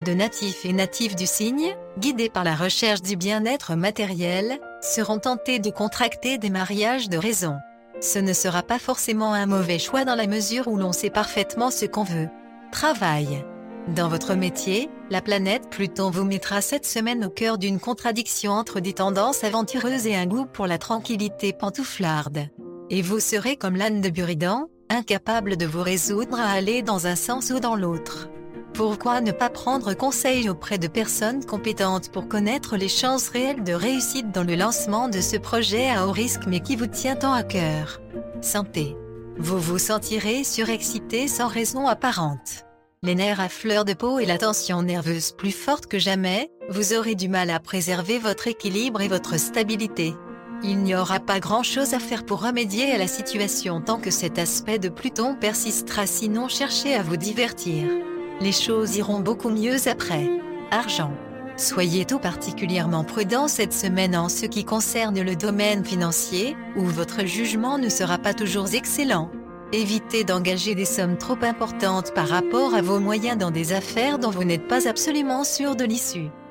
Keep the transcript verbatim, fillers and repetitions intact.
de natifs et natives du signe, guidés par la recherche du bien-être matériel, seront tentés de contracter des mariages de raison. Ce ne sera pas forcément un mauvais choix dans la mesure où l'on sait parfaitement ce qu'on veut. Travail. Dans votre métier, la planète Pluton vous mettra cette semaine au cœur d'une contradiction entre des tendances aventureuses et un goût pour la tranquillité pantouflarde. Et vous serez comme l'âne de Buridan, incapable de vous résoudre à aller dans un sens ou dans l'autre. Pourquoi ne pas prendre conseil auprès de personnes compétentes pour connaître les chances réelles de réussite dans le lancement de ce projet à haut risque mais qui vous tient tant à cœur? Santé. Vous vous sentirez surexcité sans raison apparente. Les nerfs à fleur de peau et la tension nerveuse plus forte que jamais, vous aurez du mal à préserver votre équilibre et votre stabilité. Il n'y aura pas grand-chose à faire pour remédier à la situation tant que cet aspect de Pluton persistera, sinon cherchez à vous divertir. Les choses iront beaucoup mieux après. Argent. Soyez tout particulièrement prudent cette semaine en ce qui concerne le domaine financier, où votre jugement ne sera pas toujours excellent. Évitez d'engager des sommes trop importantes par rapport à vos moyens dans des affaires dont vous n'êtes pas absolument sûr de l'issue.